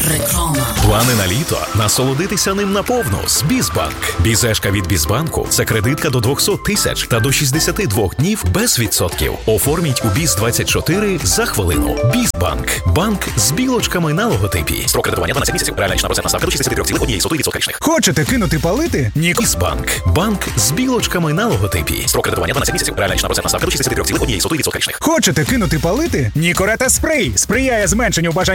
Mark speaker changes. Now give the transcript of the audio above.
Speaker 1: Реклама.
Speaker 2: Плани на літо – насолодитися ним наповну з Бізбанк. Бізешка від Бізбанку – це кредитка до 200 тисяч та до 62 днів без відсотків. Оформіть у Біз-24 за хвилину. Бізбанк. Банк з білочками на логотипі. Строк кредитування 12 місяців. Реальна річна процентна ставка до 63,1% річних.
Speaker 3: Хочете кинути палити?
Speaker 2: Бізбанк. Банк з білочками на логотипі. Строк кредитування 12 місяців. Реальна річна процентна ставка до 63,1% річних.
Speaker 3: Хочете кинути палити? Нікорета спрей сприяє зменшенню бажання